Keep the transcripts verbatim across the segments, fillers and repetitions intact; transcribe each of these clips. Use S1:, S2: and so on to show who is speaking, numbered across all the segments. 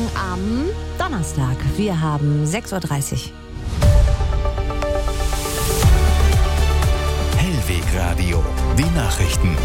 S1: am Donnerstag. Wir haben sechs Uhr dreißig.
S2: Hellweg Radio, die Nachrichten.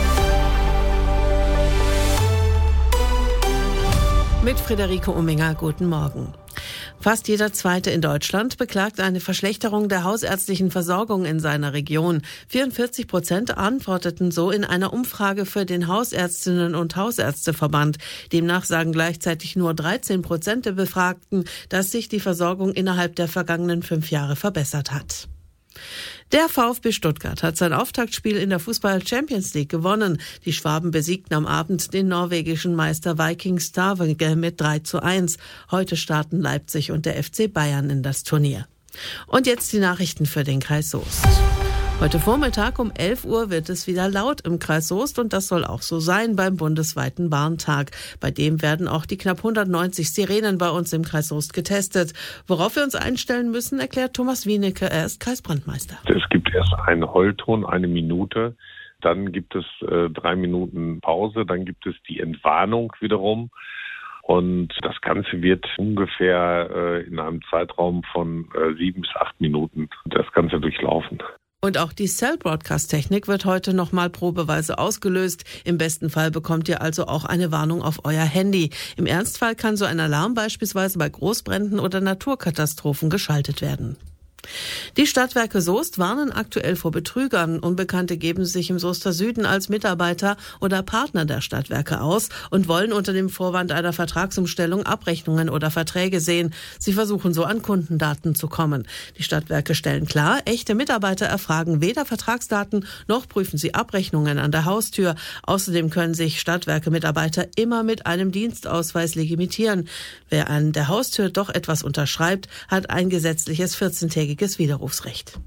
S3: Mit Friederike Umminger, guten Morgen. Fast jeder Zweite in Deutschland beklagt eine Verschlechterung der hausärztlichen Versorgung in seiner Region. vierundvierzig Prozent antworteten so in einer Umfrage für den Hausärztinnen- und Hausärzteverband. Demnach sagen gleichzeitig nur dreizehn Prozent der Befragten, dass sich die Versorgung innerhalb der vergangenen fünf Jahre verbessert hat. Der VfB Stuttgart hat sein Auftaktspiel in der Fußball-Champions League gewonnen. Die Schwaben besiegten am Abend den norwegischen Meister Viking Stavanger mit drei zu eins. Heute starten Leipzig und der F C Bayern in das Turnier. Und jetzt die Nachrichten für den Kreis Soest. Heute Vormittag um elf Uhr wird es wieder laut im Kreis Soest und das soll auch so sein beim bundesweiten Warntag. Bei dem werden auch die knapp hundertneunzig Sirenen bei uns im Kreis Soest getestet. Worauf wir uns einstellen müssen, erklärt Thomas Wienecke, er ist Kreisbrandmeister.
S4: Es gibt erst einen Heulton, eine Minute, dann gibt es äh, drei Minuten Pause, dann gibt es die Entwarnung wiederum. Und das Ganze wird ungefähr äh, in einem Zeitraum von äh, sieben bis acht Minuten das Ganze durchlaufen.
S3: Und auch die Cell-Broadcast-Technik wird heute nochmal probeweise ausgelöst. Im besten Fall bekommt ihr also auch eine Warnung auf euer Handy. Im Ernstfall kann so ein Alarm beispielsweise bei Großbränden oder Naturkatastrophen geschaltet werden. Die Stadtwerke Soest warnen aktuell vor Betrügern. Unbekannte geben sich im Soester Süden als Mitarbeiter oder Partner der Stadtwerke aus und wollen unter dem Vorwand einer Vertragsumstellung Abrechnungen oder Verträge sehen. Sie versuchen so an Kundendaten zu kommen. Die Stadtwerke stellen klar, echte Mitarbeiter erfragen weder Vertragsdaten noch prüfen sie Abrechnungen an der Haustür. Außerdem können sich Stadtwerke-Mitarbeiter immer mit einem Dienstausweis legitimieren. Wer an der Haustür doch etwas unterschreibt, hat ein gesetzliches vierzehntägiges Widerrufsrecht.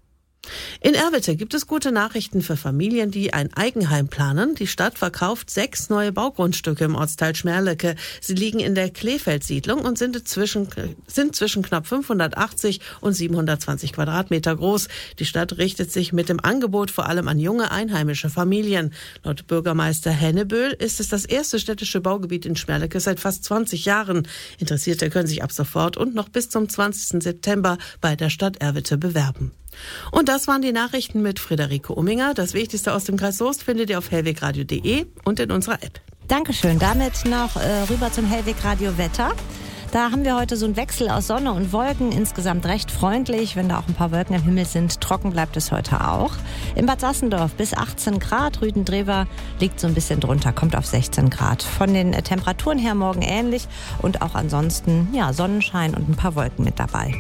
S3: In Erwitte gibt es gute Nachrichten für Familien, die ein Eigenheim planen. Die Stadt verkauft sechs neue Baugrundstücke im Ortsteil Schmerlecke. Sie liegen in der Kleefeld-Siedlung und sind zwischen, sind zwischen knapp fünfhundertachtzig und siebenhundertzwanzig Quadratmeter groß. Die Stadt richtet sich mit dem Angebot vor allem an junge einheimische Familien. Laut Bürgermeister Henneböhl ist es das erste städtische Baugebiet in Schmerlecke seit fast zwanzig Jahren. Interessierte können sich ab sofort und noch bis zum zwanzigsten September bei der Stadt Erwitte bewerben. Und das waren die Nachrichten mit Friederike Umminger. Das Wichtigste aus dem Kreis Soest findet ihr auf hellwegradio punkt de und in unserer App.
S1: Dankeschön. Damit noch äh, rüber zum Hellweg Radio Wetter. Da haben wir heute so einen Wechsel aus Sonne und Wolken. Insgesamt recht freundlich. Wenn da auch ein paar Wolken am Himmel sind, trocken bleibt es heute auch. In Bad Sassendorf bis achtzehn Grad. Rüden-Drewer liegt so ein bisschen drunter, kommt auf sechzehn Grad. Von den Temperaturen her morgen ähnlich und auch ansonsten ja, Sonnenschein und ein paar Wolken mit dabei.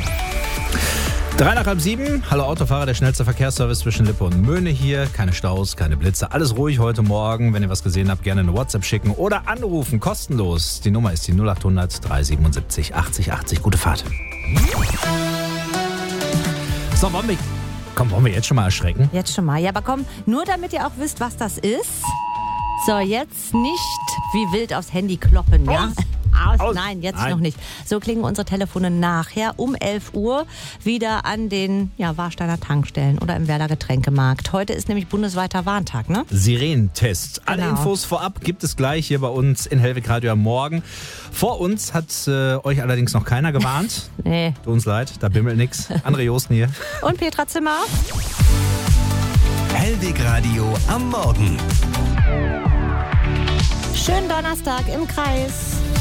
S5: Drei nach halb sieben. Hallo Autofahrer, der schnellste Verkehrsservice zwischen Lippe und Möhne hier. Keine Staus, keine Blitze. Alles ruhig heute Morgen. Wenn ihr was gesehen habt, gerne eine WhatsApp schicken oder anrufen. Kostenlos. Die Nummer ist die null acht hundert drei siebenundsiebzig achtzig achtzig. Gute Fahrt. So, wollen wir, komm, wollen wir jetzt schon mal erschrecken?
S1: Jetzt schon mal. Ja, aber komm, nur damit ihr auch wisst, was das ist. So, jetzt nicht wie wild aufs Handy kloppen, ja?
S5: Aus.
S1: Aus.
S5: Aus.
S1: Nein, jetzt
S5: Nein.
S1: noch nicht. So klingen unsere Telefone nachher um elf Uhr wieder an den ja, Warsteiner Tankstellen oder im Werder Getränkemarkt. Heute ist nämlich bundesweiter Warntag, ne?
S5: Sirenentest. Alle
S1: Genau.
S5: Infos vorab gibt es gleich hier bei uns in Hellweg Radio am Morgen. Vor uns hat äh, euch allerdings noch keiner gewarnt.
S1: Nee.
S5: Tut uns leid, da bimmelt nix. André Josten hier.
S1: Und Petra Zimmer?
S2: Hellweg Radio am Morgen.
S1: Schönen Donnerstag im Kreis.